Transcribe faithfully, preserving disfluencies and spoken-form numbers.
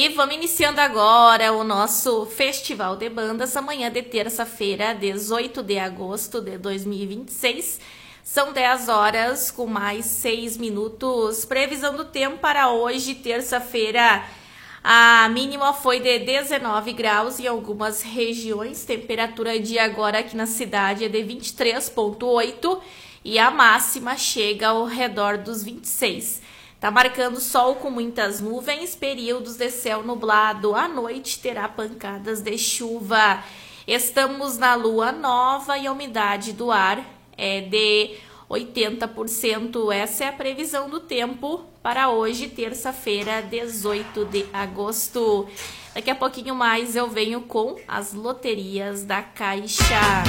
E vamos iniciando agora o nosso Festival de Bandas, amanhã de terça-feira, dezoito de agosto de dois mil e vinte e seis. São dez horas com mais seis minutos. Previsão do tempo para hoje, terça-feira. A mínima foi de dezenove graus em algumas regiões. Temperatura de agora aqui na cidade é de vinte e três vírgula oito e a máxima chega ao redor dos vinte e seis. Tá marcando sol com muitas nuvens, períodos de céu nublado. À noite terá pancadas de chuva. Estamos na lua nova e a umidade do ar é de oitenta por cento. Essa é a previsão do tempo para hoje, terça-feira, dezoito de agosto. Daqui a pouquinho mais eu venho com as loterias da Caixa.